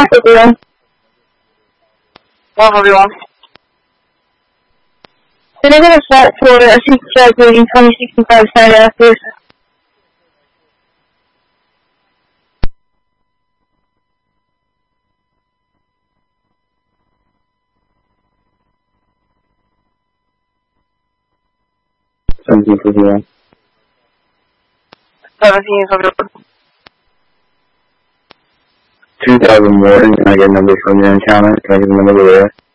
everyone. 12:41. The negative flight for a 65 meeting 2065 Saturday after. Something for you. 17:41. 2,000 more. Can I get a number from your encounter? Can I get a number there?